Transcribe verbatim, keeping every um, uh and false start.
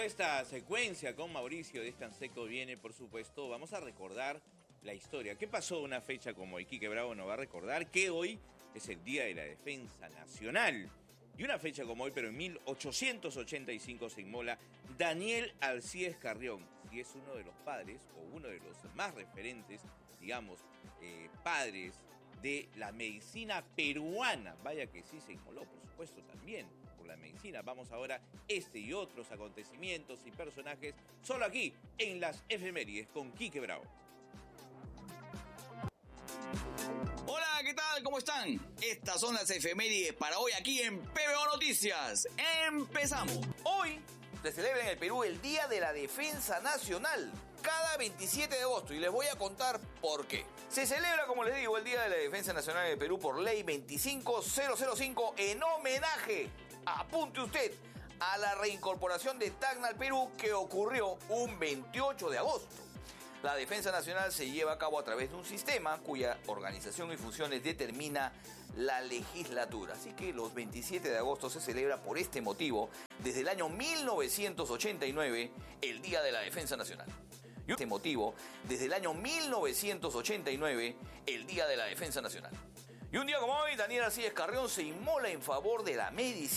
toda esta secuencia con Mauricio de Este Seco viene, por supuesto, vamos a recordar la historia. ¿Qué pasó una fecha como hoy? Quique Bravo nos va a recordar que hoy es el Día de la Defensa Nacional. Y una fecha como hoy, pero en mil ochocientos ochenta y cinco se inmola Daniel Alcides Carrión. Si es uno de los padres, o uno de los más referentes, digamos, eh, padres de la medicina peruana. Vaya que sí se inmoló, por supuesto, también por la medicina. Vamos ahora este y otros acontecimientos y personajes solo aquí en las efemérides con Quique Bravo. Hola, ¿qué tal? ¿Cómo están? Estas son las efemérides para hoy aquí en P B O Noticias. ¡Empezamos! Hoy se celebra en el Perú el Día de la Defensa Nacional, cada veintisiete de agosto, y les voy a contar por qué. Se celebra, como les digo, el Día de la Defensa Nacional del Perú por ley veinticinco mil cinco en homenaje, apunte usted, a la reincorporación de Tacna al Perú que ocurrió un veintiocho de agosto. La defensa nacional se lleva a cabo a través de un sistema cuya organización y funciones determina la legislatura. Así que los veintisiete de agosto se celebra por este motivo desde el año mil novecientos ochenta y nueve el Día de la Defensa Nacional. Y este motivo desde el año mil novecientos ochenta y nueve el Día de la Defensa Nacional. Y un día como hoy, Daniel Alcides Carrión se inmola en favor de la medicina.